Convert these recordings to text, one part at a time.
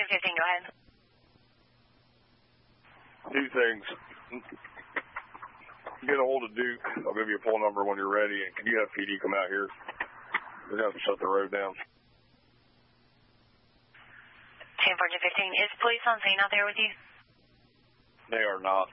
1015, go ahead. Two things. Get a hold of Duke. I'll give you a phone number when you're ready. And can you have PD come out here? We're going to have to shut the road down. 1015, is police on scene out there with you? They are not.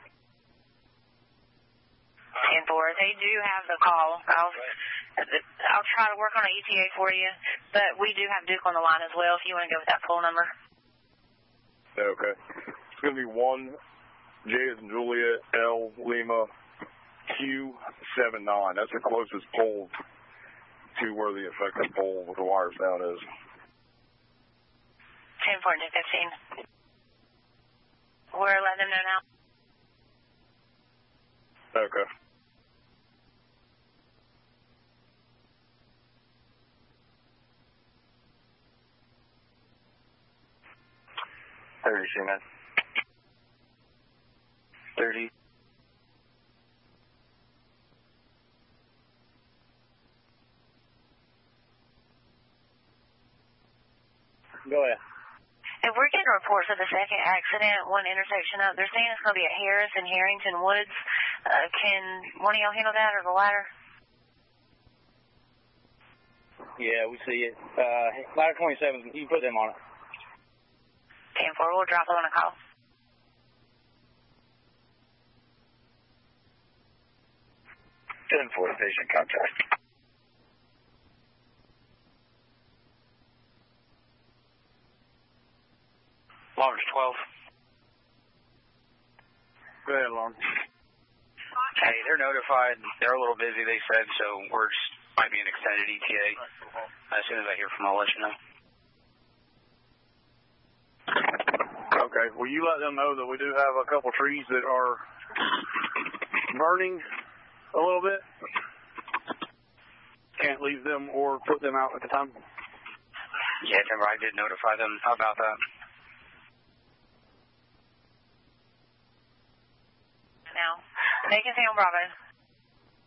10-4, they do have the call. I'll try to work on an ETA for you, but we do have Duke on the line as well if you want to go with that full number. Okay. It's going to be 1, J as in Juliet, L, Lima, Q79. That's the closest pole to where the affected pole with the wires down is. 10-4 to 15. We're letting them know now. Okay. Man. 30. Go ahead. If we're getting reports of the second accident, one intersection up, they're saying it's going to be at Harris and Harrington Woods. Can one of y'all handle that or the ladder? Yeah, we see it. Ladder 27, you put them on it. 10-4, we'll drop on a call. Patient contact. Lawrence 12. Go ahead, Lauren. Hey, they're notified. They're a little busy, they said, so we're just, might be an extended ETA. As soon as I hear from them, I'll let you know. Okay. Will you let them know that we do have a couple trees that are burning a little bit? Can't leave them or put them out at the time? Yeah, remember I did notify them about that. Now, they can stay on Bravo.